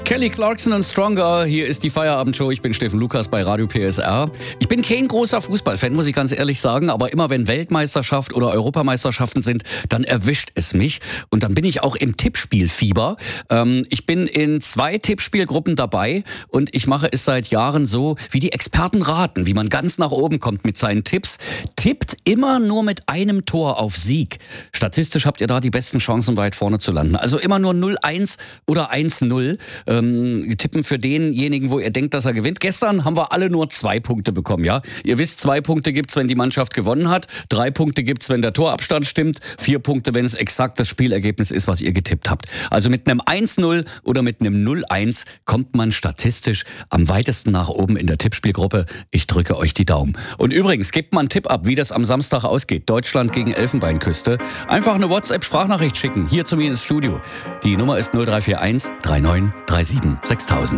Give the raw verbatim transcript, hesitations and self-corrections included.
Kelly Clarkson und Stronger, hier ist die Feierabendshow. Ich bin Steffen Lukas bei Radio P S R. Ich bin kein großer Fußballfan, muss ich ganz ehrlich sagen, aber immer wenn Weltmeisterschaft oder Europameisterschaften sind, dann erwischt es mich und dann bin ich auch im Tippspielfieber. Ähm, ich bin in zwei Tippspielgruppen dabei und ich mache es seit Jahren so, wie die Experten raten, wie man ganz nach oben kommt mit seinen Tipps. Tippt immer nur mit einem Tor auf Sieg. Statistisch habt ihr da die besten Chancen, weit vorne zu landen. Also immer nur null eins oder eins null. Ähm, tippen für denjenigen, wo ihr denkt, dass er gewinnt. Gestern haben wir alle nur zwei Punkte bekommen, ja. Ihr wisst, zwei Punkte gibt's, wenn die Mannschaft gewonnen hat. Drei Punkte gibt's, wenn der Torabstand stimmt. Vier Punkte, wenn es exakt das Spielergebnis ist, was ihr getippt habt. Also mit einem eins null oder mit einem null eins kommt man statistisch am weitesten nach oben in der Tippspielgruppe. Ich drücke euch die Daumen. Und übrigens, gebt mal einen Tipp ab, wie das am Samstag ausgeht. Deutschland gegen Elfenbeinküste. Einfach eine WhatsApp-Sprachnachricht schicken, hier zu mir ins Studio. Die Nummer ist null drei vier eins drei neun drei sieben sechstausend.